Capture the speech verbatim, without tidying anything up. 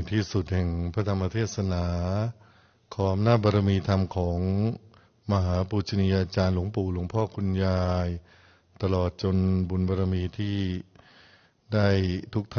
ที่สุดแห่งพระธรรมเทศนาขออำนาจบารมีธรรมของมหาปูชนียาจารย์หลวงปู่หลวงพ่อคุณยายตลอดจนบุญบารมีที่ได้ทุกท่าน